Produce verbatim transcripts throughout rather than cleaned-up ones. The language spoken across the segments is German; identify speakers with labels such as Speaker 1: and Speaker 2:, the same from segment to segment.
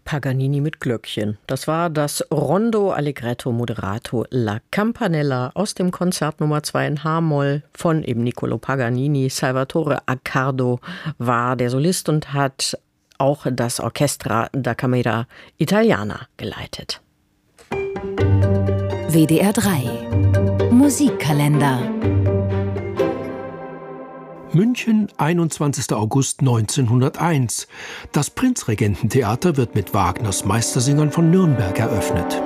Speaker 1: Paganini mit Glöckchen. Das war das Rondo Allegretto Moderato La Campanella aus dem Konzert Nummer zwei in H-Moll von eben Niccolò Paganini. Salvatore Accardo war der Solist und hat auch das Orchestra da Camera Italiana geleitet.
Speaker 2: W D R drei Musikkalender.
Speaker 3: München, einundzwanzigster August neunzehnhunderteins. Das Prinzregententheater wird mit Wagners Meistersingern von Nürnberg eröffnet.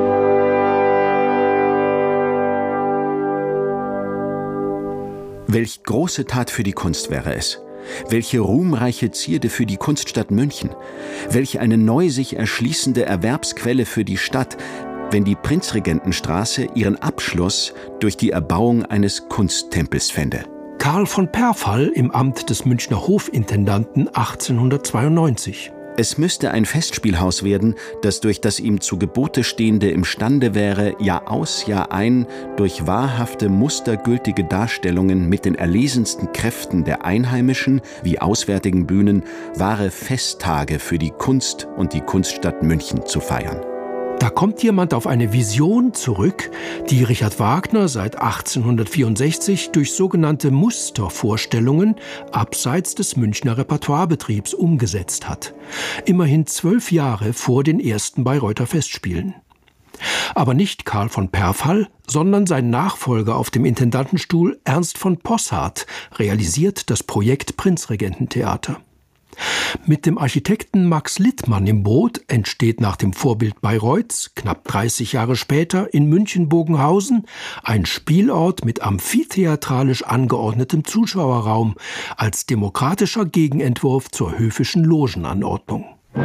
Speaker 4: Welch große Tat für die Kunst wäre es. Welche ruhmreiche Zierde für die Kunststadt München. Welch eine neu sich erschließende Erwerbsquelle für die Stadt, wenn die Prinzregentenstraße ihren Abschluss durch die Erbauung eines Kunsttempels fände.
Speaker 3: Karl von Perfall im Amt des Münchner Hofintendanten achtzehnhundertzweiundneunzig.
Speaker 4: Es müsste ein Festspielhaus werden, das durch das ihm zu Gebote Stehende imstande wäre, Jahr aus, Jahr ein, durch wahrhafte, mustergültige Darstellungen mit den erlesensten Kräften der einheimischen wie auswärtigen Bühnen wahre Festtage für die Kunst und die Kunststadt München zu feiern.
Speaker 3: Da kommt jemand auf eine Vision zurück, die Richard Wagner seit achtzehnhundertvierundsechzig durch sogenannte Mustervorstellungen abseits des Münchner Repertoirebetriebs umgesetzt hat. Immerhin zwölf Jahre vor den ersten Bayreuther Festspielen. Aber nicht Karl von Perfall, sondern sein Nachfolger auf dem Intendantenstuhl Ernst von Possart realisiert das Projekt Prinzregententheater. Mit dem Architekten Max Littmann im Boot entsteht nach dem Vorbild Bayreuths knapp dreißig Jahre später in München-Bogenhausen ein Spielort mit amphitheatralisch angeordnetem Zuschauerraum als demokratischer Gegenentwurf zur höfischen Logenanordnung.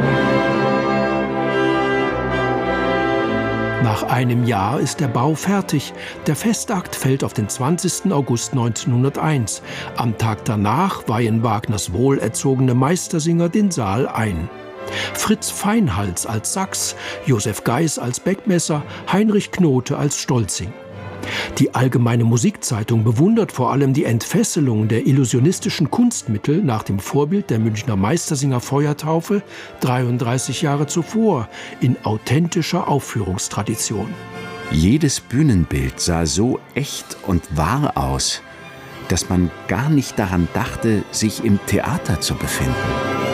Speaker 3: Nach einem Jahr ist der Bau fertig. Der Festakt fällt auf den zwanzigsten August neunzehnhunderteins. Am Tag danach weihen Wagners wohlerzogene Meistersinger den Saal ein. Fritz Feinhals als Sax, Josef Geis als Beckmesser, Heinrich Knote als Stolzing. Die Allgemeine Musikzeitung bewundert vor allem die Entfesselung der illusionistischen Kunstmittel nach dem Vorbild der Münchner Meistersinger Feuertaufe dreiunddreißig Jahre zuvor in authentischer Aufführungstradition.
Speaker 4: Jedes Bühnenbild sah so echt und wahr aus, dass man gar nicht daran dachte, sich im Theater zu befinden.